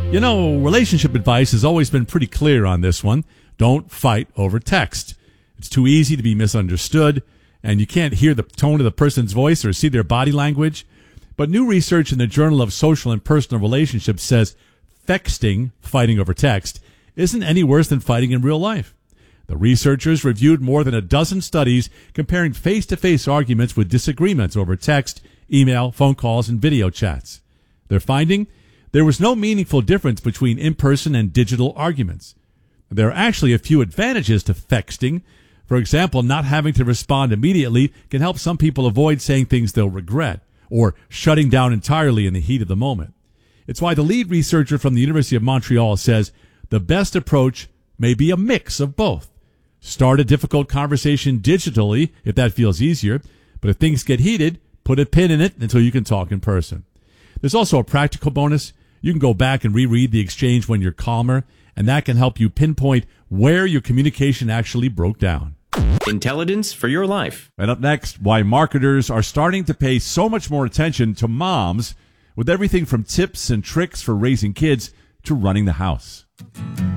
You know, relationship advice has always been pretty clear on this one. Don't fight over text. It's too easy to be misunderstood, and you can't hear the tone of the person's voice or see their body language. But new research in the Journal of Social and Personal Relationships says texting, fighting over text, isn't any worse than fighting in real life. The researchers reviewed more than a dozen studies comparing face-to-face arguments with disagreements over text, email, phone calls, and video chats. Their finding? There was no meaningful difference between in-person and digital arguments. There are actually a few advantages to texting. For example, not having to respond immediately can help some people avoid saying things they'll regret, or shutting down entirely in the heat of the moment. It's why the lead researcher from the University of Montreal says the best approach may be a mix of both. Start a difficult conversation digitally if that feels easier, but if things get heated, put a pin in it until you can talk in person. There's also a practical bonus. You can go back and reread the exchange when you're calmer, and that can help you pinpoint where your communication actually broke down. Intelligence for your life. And up next, why marketers are starting to pay so much more attention to moms with everything from tips and tricks for raising kids to running the house.